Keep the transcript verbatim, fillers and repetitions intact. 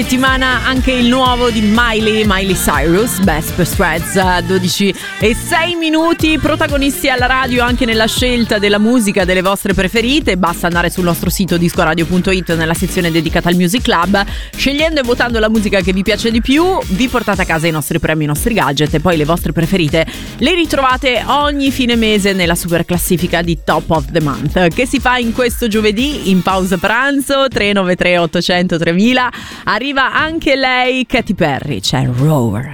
Settimana anche il nuovo di Miley, Miley Cyrus, Best per Threads, dodici e sei minuti, protagonisti alla radio anche nella scelta della musica delle vostre preferite. Basta andare sul nostro sito discoradio punto it nella sezione dedicata al Music Club, scegliendo e votando la musica che vi piace di più, vi portate a casa i nostri premi, i nostri gadget, e poi le vostre preferite le ritrovate ogni fine mese nella super classifica di Top of the Month, che si fa in questo giovedì in pausa pranzo. Tre nove tre ottocento tremila. Arriva anche lei, Katy Perry, c'è Roar.